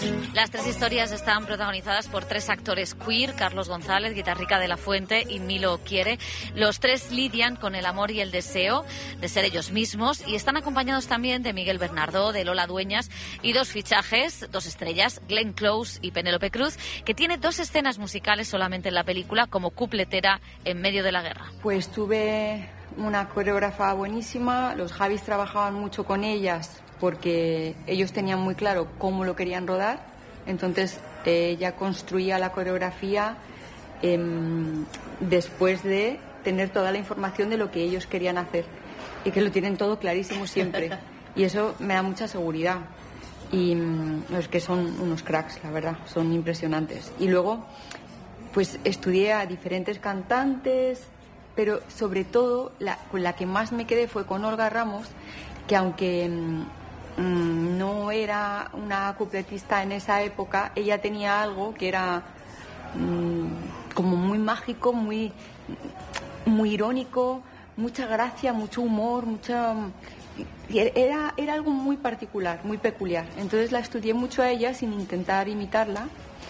Las tres historias están protagonizadas por tres actores queer: Carlos González, Guitarrica de la Fuente y Milo Quiere. Los tres lidian con el amor y el deseo de ser ellos mismos y están acompañados también de Miguel Bernardo, de Lola Dueñas y dos fichajes, dos estrellas, Glenn Close y Penélope Cruz, que tiene dos escenas musicales solamente en la película como cupletera en medio de la guerra. Pues tuve una coreógrafa buenísima, los Javis trabajaban mucho con ellas porque ellos tenían muy claro cómo lo querían rodar. Entonces ella construía la coreografía después de tener toda la información de lo que ellos querían hacer y que lo tienen todo clarísimo siempre y eso me da mucha seguridad y los que son unos cracks, la verdad, son impresionantes. Y luego pues estudié a diferentes cantantes, pero sobre todo con la que más me quedé fue con Olga Ramos, que aunque no era una cupletista en esa época, ella tenía algo que era como muy mágico, muy irónico, mucha gracia, mucho humor, era algo muy particular, muy peculiar. Entonces la estudié mucho a ella sin intentar imitarla,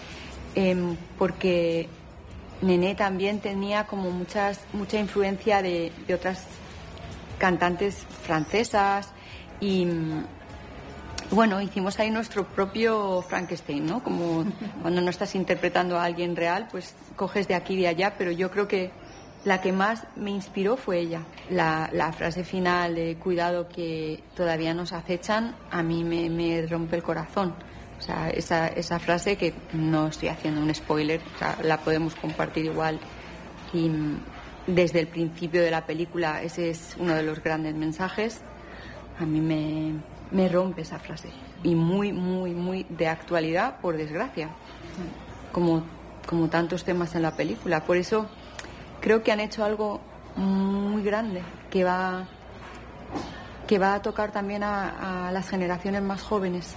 porque Nené también tenía como mucha influencia de otras cantantes francesas y bueno, hicimos ahí nuestro propio Frankenstein, ¿no? Como cuando no estás interpretando a alguien real, pues coges de aquí y de allá, pero yo creo que la que más me inspiró fue ella. La frase final de cuidado que todavía nos acechan, a mí me rompe el corazón. O sea, esa frase, que no estoy haciendo un spoiler, o sea, la podemos compartir igual. Y desde el principio de la película ese es uno de los grandes mensajes. A mí me rompe esa frase. Y muy de actualidad, por desgracia. Como tantos temas en la película. Por eso creo que han hecho algo muy grande que va a tocar también a las generaciones más jóvenes.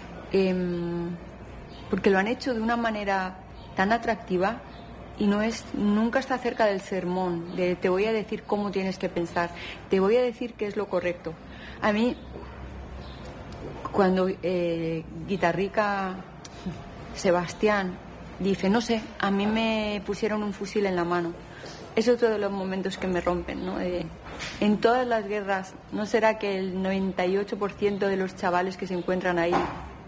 Porque lo han hecho de una manera tan atractiva y nunca está cerca del sermón, de te voy a decir cómo tienes que pensar, te voy a decir qué es lo correcto. A mí, cuando Guitarrica Sebastián dice, no sé, a mí me pusieron un fusil en la mano, es otro de los momentos que me rompen, ¿no? En todas las guerras, ¿no será que el 98% de los chavales que se encuentran ahí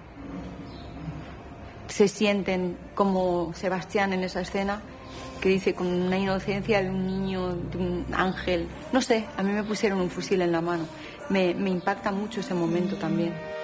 se sienten como Sebastián en esa escena, que dice con una inocencia de un niño, de un ángel? No sé, a mí me pusieron un fusil en la mano. Me impacta mucho ese momento también.